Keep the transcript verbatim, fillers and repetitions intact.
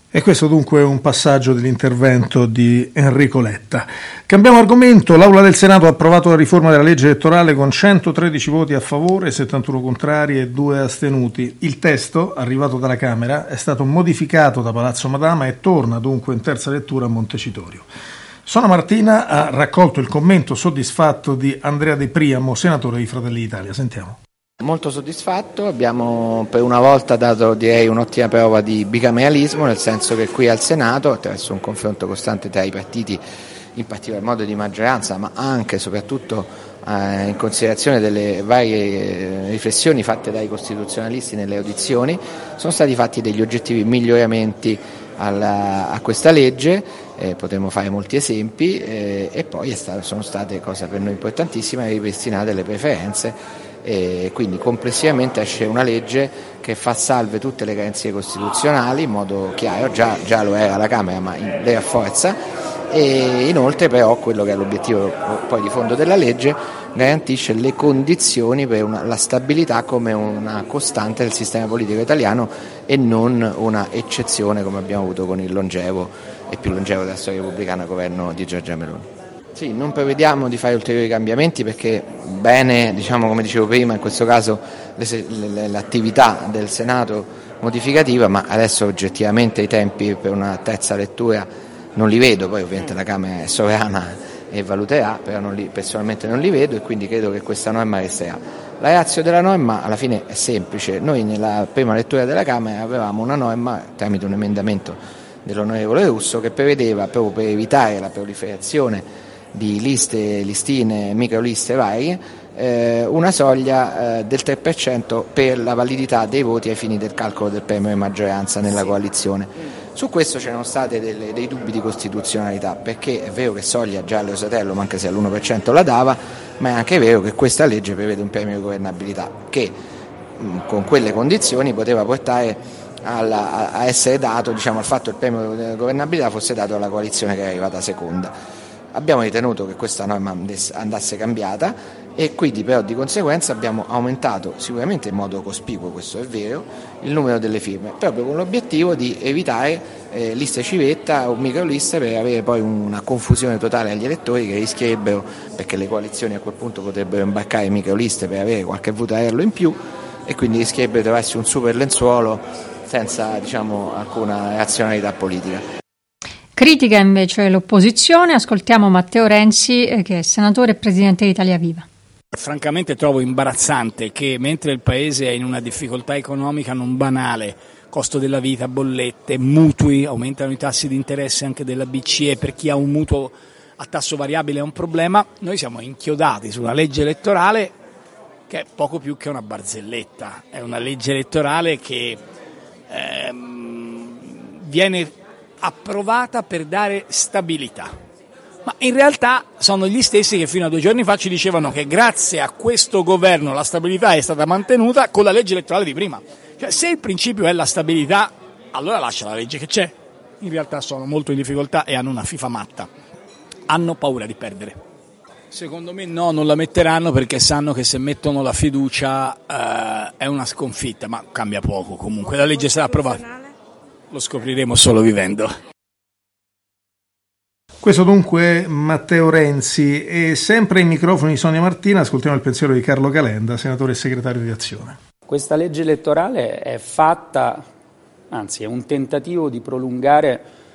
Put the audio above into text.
E questo dunque è un passaggio dell'intervento di Enrico Letta. Cambiamo argomento. L'Aula del Senato ha approvato la riforma della legge elettorale con centotredici voti a favore, settantuno contrari e due astenuti. Il testo, arrivato dalla Camera, è stato modificato da Palazzo Madama e torna dunque in terza lettura a Montecitorio. Sona Martina ha raccolto il commento soddisfatto di Andrea De Priamo, senatore di Fratelli d'Italia. Sentiamo. Molto soddisfatto, abbiamo per una volta dato direi un'ottima prova di bicameralismo, nel senso che qui al Senato, attraverso un confronto costante tra i partiti, in particolar modo di maggioranza, ma anche e soprattutto eh, in considerazione delle varie riflessioni fatte dai costituzionalisti nelle audizioni, sono stati fatti degli oggettivi miglioramenti alla, a questa legge, eh, potremmo fare molti esempi, eh, e poi è stato, sono state, cosa per noi importantissima, ripristinate le preferenze. E quindi complessivamente esce una legge che fa salve tutte le garanzie costituzionali in modo chiaro, già, già lo era alla Camera, ma le rafforza, e inoltre però quello che è l'obiettivo poi di fondo della legge garantisce le condizioni per una, la stabilità come una costante del sistema politico italiano e non una eccezione come abbiamo avuto con il longevo e più longevo della storia repubblicana governo di Giorgia Meloni. Sì, non prevediamo di fare ulteriori cambiamenti perché bene, diciamo come dicevo prima, in questo caso le, le, l'attività del Senato modificativa, ma adesso oggettivamente i tempi per una terza lettura non li vedo, poi ovviamente la Camera è sovrana e valuterà, però non li, personalmente non li vedo e quindi credo che questa norma resterà. La ratio della norma alla fine è semplice, noi nella prima lettura della Camera avevamo una norma tramite un emendamento dell'onorevole Russo che prevedeva, proprio per evitare la proliferazione di liste, listine, microliste varie, eh, una soglia eh, del tre per cento per la validità dei voti ai fini del calcolo del premio di maggioranza nella coalizione. Su questo c'erano stati delle, dei dubbi di costituzionalità, perché è vero che soglia già al Rosatello, anche se all'uno per cento la dava, ma è anche vero che questa legge prevede un premio di governabilità che mh, con quelle condizioni poteva portare alla, a essere dato, diciamo, al fatto che il premio di governabilità fosse dato alla coalizione che era arrivata seconda. Abbiamo ritenuto che questa norma andasse cambiata e quindi però di conseguenza abbiamo aumentato sicuramente in modo cospicuo, questo è vero, il numero delle firme, proprio con l'obiettivo di evitare eh, liste civetta o microliste per avere poi una confusione totale agli elettori che rischierebbero, perché le coalizioni a quel punto potrebbero imbarcare microliste per avere qualche votarello in più e quindi rischierebbero di trovarsi un super lenzuolo senza, diciamo, alcuna razionalità politica. Critica invece l'opposizione, ascoltiamo Matteo Renzi eh, che è senatore e presidente di Italia Viva. Francamente trovo imbarazzante che mentre il Paese è in una difficoltà economica non banale, costo della vita, bollette, mutui, aumentano i tassi di interesse anche della B C E, per chi ha un mutuo a tasso variabile è un problema, noi siamo inchiodati su una legge elettorale che è poco più che una barzelletta, è una legge elettorale che ehm, viene approvata per dare stabilità, ma in realtà sono gli stessi che fino a due giorni fa ci dicevano che grazie a questo governo la stabilità è stata mantenuta con la legge elettorale di prima. Cioè, se il principio è la stabilità, allora lascia la legge che c'è. In realtà sono molto in difficoltà e hanno una FIFA matta, hanno paura di perdere. Secondo me no, non la metteranno perché sanno che se mettono la fiducia eh, è una sconfitta, ma cambia poco comunque, la legge sarà approvata. Lo scopriremo solo vivendo. Questo dunque è Matteo Renzi e sempre ai microfoni di Sonia Martina ascoltiamo il pensiero di Carlo Calenda, senatore e segretario di Azione. Questa legge elettorale è fatta, anzi è un tentativo di prolungare